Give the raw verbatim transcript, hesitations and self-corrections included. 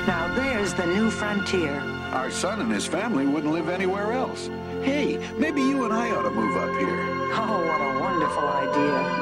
Now there's the new frontier. Our son and his family wouldn't live anywhere else. Hey, maybe you and I ought to move up here. Oh, what a wonderful idea.